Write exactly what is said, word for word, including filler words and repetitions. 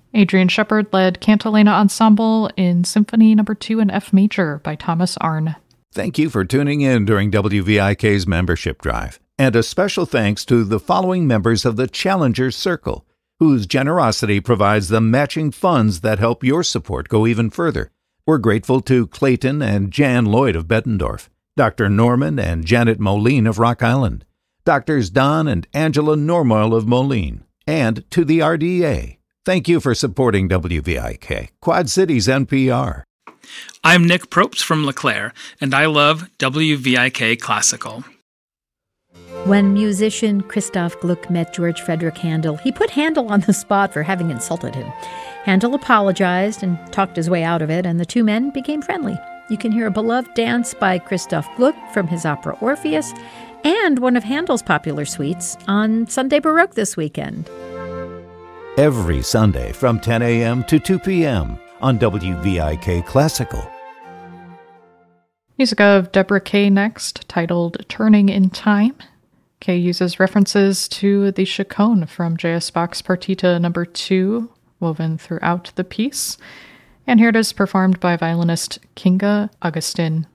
Adrian Shepard led Cantilena Ensemble in Symphony Number two in F Major by Thomas Arne. Thank you for tuning in during W V I K's membership drive. And a special thanks to the following members of the Challengers Circle, whose generosity provides the matching funds that help your support go even further. We're grateful to Clayton and Jan Lloyd of Bettendorf, Doctor Norman and Janet Moline of Rock Island, Doctors Don and Angela Normoyle of Moline, and to the R D A. Thank you for supporting W V I K, Quad Cities N P R. I'm Nick Propst from LeClaire, and I love W V I K Classical. When musician Christoph Gluck met George Frederick Handel, he put Handel on the spot for having insulted him. Handel apologized and talked his way out of it, and the two men became friendly. You can hear a beloved dance by Christoph Gluck from his opera Orpheus and one of Handel's popular suites on Sunday Baroque this weekend. Every Sunday from ten a.m. to two p.m. on W V I K Classical. Music of Deborah Kay next, titled Turning in Time. Kay uses references to the chaconne from J S. Bach's Partita Number two, woven throughout the piece. And here it is performed by violinist Kinga Augustin.